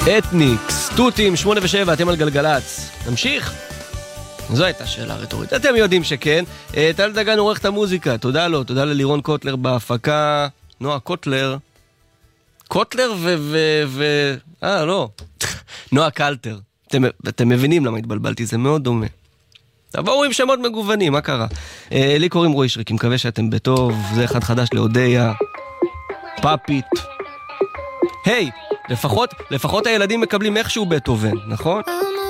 אתניקס, תותים, 8 ו7, אתם על גלגלץ. נמשיך? זו הייתה שאלה רטורית. אתם יודעים שכן. טל דגן עורך את המוזיקה, תודה לו, תודה ללירון קוטלר בהפקה. נועה קוטלר. קוטלר לא. נועה קלטר. אתם מבינים למה התבלבלתי, זה מאוד דומה. תבואו עם שמות מגוונים, מה קרה? לי קוראים רועי שריק, מקווה שאתם בטוב, זה אחד חדש להודיה. פאפית. היי, לפחות הילדים מקבלים איכשהו בטהובן, נכון?